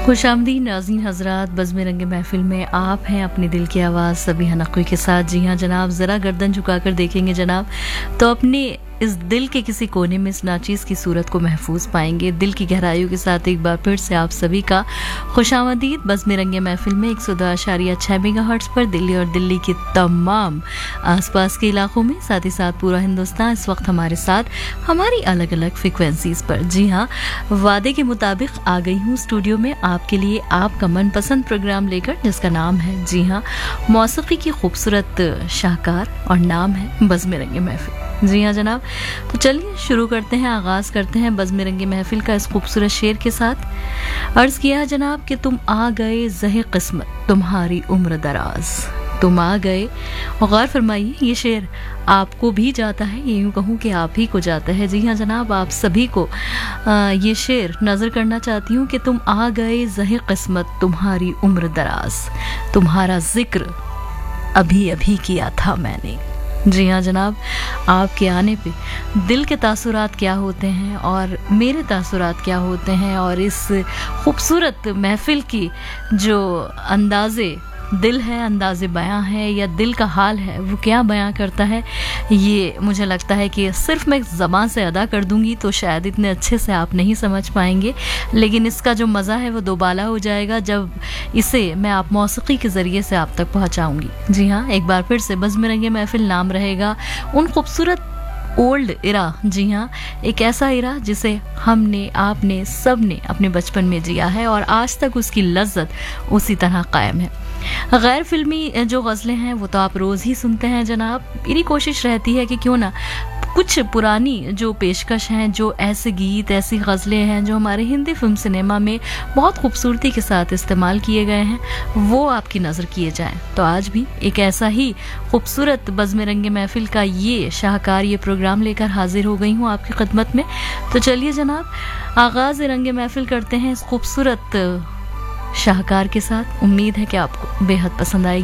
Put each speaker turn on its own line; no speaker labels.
खुशामदीद नाज़रीन हज़रात, बज़्म रंग महफिल में आप हैं अपने दिल की आवाज़ सभी हनक़वी के साथ। जी हाँ जनाब, ज़रा गर्दन झुकाकर देखेंगे जनाब तो अपने इस दिल के किसी कोने में इस नाचीज़ की सूरत को महफूज पाएंगे। दिल की गहराइयों के साथ एक बार फिर से आप सभी का खुशामदीद बज़्म रंग महफिल में 102.6 मेगाहर्ट्ज़ पर दिल्ली और दिल्ली के तमाम आसपास के इलाकों में, साथ ही साथ पूरा हिंदुस्तान इस वक्त हमारे साथ हमारी अलग अलग फ्रिक्वेंसीज पर। जी हाँ, वादे के मुताबिक आ गई हूँ स्टूडियो में आपके लिए आपका मनपसंद प्रोग्राम लेकर, जिसका नाम है जी हाँ मौसीकी की खूबसूरत शाहकार और नाम है बज़्म रंग महफिल। जी हाँ जनाब, तो चलिए शुरू करते हैं, आगाज़ करते हैं बज़्म रंग महफिल का इस खूबसूरत शेर के साथ। अर्ज़ किया जनाब कि तुम आ गए ज़हे किस्मत तुम्हारी उम्र दराज, तुम आ गए। और गौर फरमाइए, ये शेर आपको भी जाता है, ये यूँ कहूँ कि आप ही को जाता है। जी हाँ जनाब, आप सभी को ये शेर नज़र करना चाहती हूँ कि तुम आ गए ज़हे किस्मत तुम्हारी उम्र दराज, तुम्हारा जिक्र अभी अभी किया था मैंने। जी हाँ जनाब, आपके आने पे दिल के तासुरात क्या होते हैं और मेरे तासुरात क्या होते हैं, और इस खूबसूरत महफिल की जो अंदाज़े दिल है, अंदाज़े बयां है या दिल का हाल है, वो क्या बयां करता है, ये मुझे लगता है कि सिर्फ मैं ज़बान से अदा कर दूंगी तो शायद इतने अच्छे से आप नहीं समझ पाएंगे, लेकिन इसका जो मज़ा है वो दोबाला हो जाएगा जब इसे मैं आप मौसीकी के ज़रिए से आप तक पहुंचाऊंगी। जी हाँ, एक बार फिर से बज़्म रंग महफिल नाम रहेगा उन खूबसूरत ओल्ड इरा। जी हाँ, एक ऐसा इरा जिसे हमने, आपने, सब ने अपने बचपन में जिया है और आज तक उसकी लज्जत उसी तरह कायम है। गैर फिल्मी जो गज़लें हैं वो तो आप रोज़ ही सुनते हैं जनाब। मेरी कोशिश रहती है कि क्यों ना कुछ पुरानी जो पेशकश हैं, जो ऐसे गीत, ऐसी गज़लें हैं जो हमारे हिंदी फिल्म सिनेमा में बहुत खूबसूरती के साथ इस्तेमाल किए गए हैं, वो आपकी नज़र किए जाएं। तो आज भी एक ऐसा ही खूबसूरत बज़्म रंग महफिल का ये शाहकार, ये प्रोग्राम लेकर हाजिर हो गई हूँ आपकी खिदमत में। तो चलिए जनाब, आगाज़ रंग महफिल करते हैं इस खूबसूरत शाहकार के साथ। उम्मीद है कि आपको बेहद पसंद आएगी।